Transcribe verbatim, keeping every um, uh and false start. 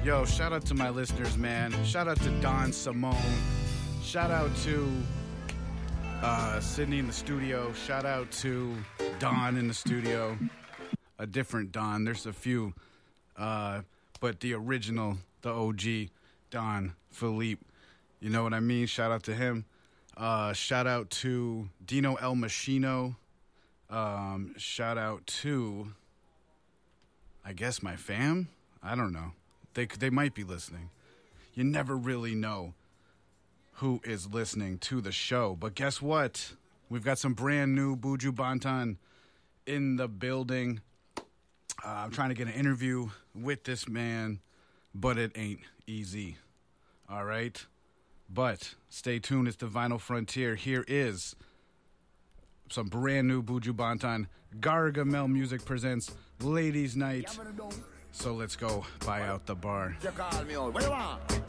Yo, shout out to my listeners, man. Shout out to Don Simone. Shout out to uh, Sydney in the studio. Shout out to Don in the studio. A different Don. There's a few. Uh, but the original, the O G, Don Philippe. You know what I mean? Shout out to him. Uh, shout out to Dino El Machino. Um, shout out to, I guess, my fam? I don't know. They they might be listening. You never really know who is listening to the show. But guess what? We've got some brand new Buju Banton in the building. Uh, I'm trying to get an interview with this man, but it ain't easy. All right? But stay tuned. It's the Vinyl Frontier. Here is some brand new Buju Banton. Gargamel Music presents Ladies Night. So let's go buy out the bar. You call me out. What do you want?